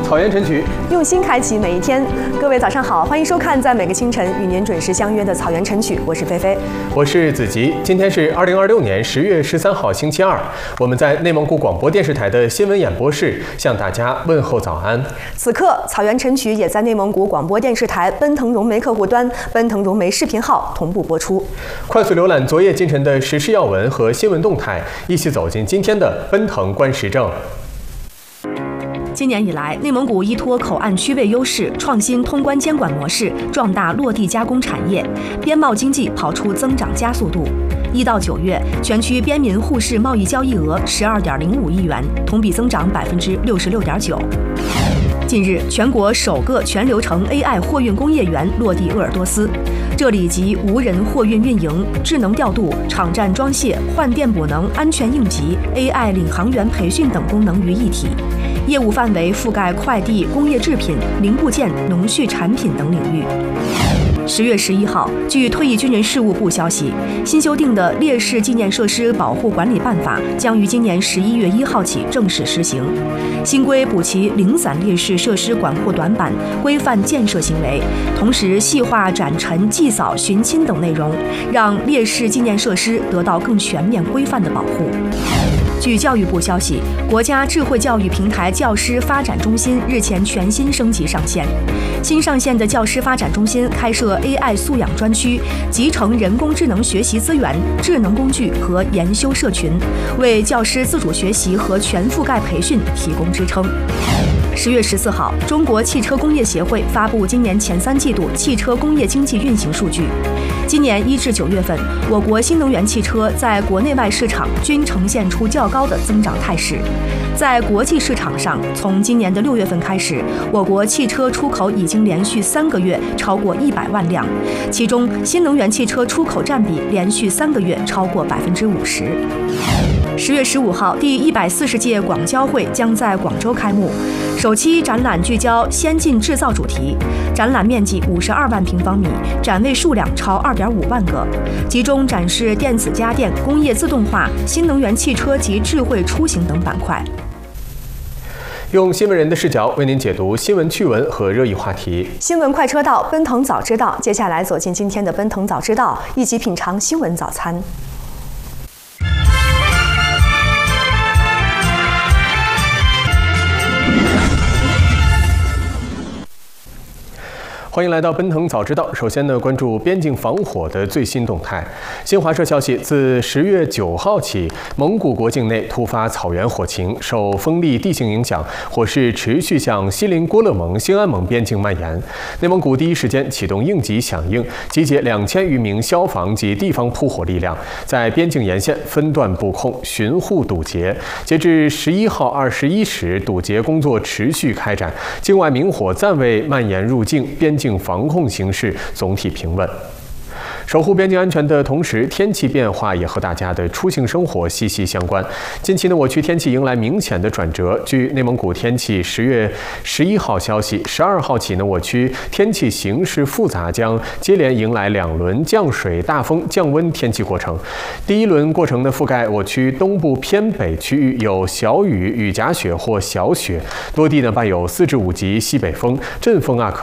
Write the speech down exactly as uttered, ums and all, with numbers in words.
草原晨曲， 用心开启每一天。各位早上好，欢迎收看在每个清晨与您准时相约的草原晨曲，我是菲菲， 我是子吉。今天是二零二六年十月十三号星期二，我们在内蒙古广播电视台的新闻演播室向大家问候早安。 此刻，草原晨曲也在内蒙古广播电视台奔腾融媒客户端、奔腾融媒视频号同步播出。 快速浏览昨夜今晨的时事要闻和新闻动态，一起走进今天的奔腾观时政。 今年以来，内蒙古依托口岸区位优势，创新通关监管模式，壮大落地加工产业，边贸经济跑出增长加速度。一到九月，全区边民沪市贸易交易额十二点零五亿元，同比增长百分之六十六点九。近日，全国首个全流程 A I 货运工业园落地鄂尔多斯，这里集无人货运运营、智能调度、场站装卸、换电补能、安全应急、A I 领航员培训等功能于一体。业务范围覆盖快递、工业制品、零部件、农畜产品等领域。十月十一号，据退役军人事务部消息，新修订的《烈士纪念设施保护管理办法》将于今年十一月一号起正式施行。新规补齐零散烈士设施管护短板，规范建设行为，同时细化展陈、祭扫、寻亲等内容，让烈士纪念设施得到更全面规范的保护。据教育部消息，国家智慧教育平台教师发展中心日前全新升级上线。新上线的教师发展中心开设 A I 素养专区，集成人工智能学习资源、智能工具和研修社群，为教师自主学习和全覆盖培训提供支撑。十月十四号，中国汽车工业协会发布今年前三季度汽车工业经济运行数据。今年一至九月份，我国新能源汽车在国内外市场均呈现出较高的增长态势。在国际市场上，从今年的六月份开始，我国汽车出口已经连续三个月超过一百万辆，其中新能源汽车出口占比连续三个月超过百分之五十。十月十五号，第一百四十届广交会将在广州开幕。首期展览聚焦先进制造主题，展览面积五十二万平方米，展位数量超二点五万个，集中展示电子家电、工业自动化、新能源汽车及智慧出行等板块。 用新闻人的视角为您解读新闻趣闻和热议话题。 新闻快车道，奔腾早知道。接下来走进今天的奔腾早知道，一起品尝新闻早餐。 欢迎来到奔腾早知道。首先呢，关注边境防火的最新动态。新华社消息，自十月九号起，蒙古国境内突发草原火情，受风力地形影响，火势持续向锡林郭勒盟、兴安盟边境蔓延。内蒙古第一时间启动应急响应，集结两千余名消防及地方扑火力量，在边境沿线分段布控、巡护堵截。截至十一号二十一时，堵截工作持续开展，境外明火暂未蔓延入境，边境防控形势总体平稳。守护边境安全的同时，天气变化也和大家的出行生活息息相关。近期呢，我区天气迎来明显的转折。据内蒙古天气十月十一号消息，十二号起呢，我区天气形势复杂，将接连迎来两轮降水、大风、降温天气过程。第一轮过程呢，覆盖我区东部偏北区域有小雨、雨夹雪或小雪，多地呢伴有四至五级西北风，阵风啊可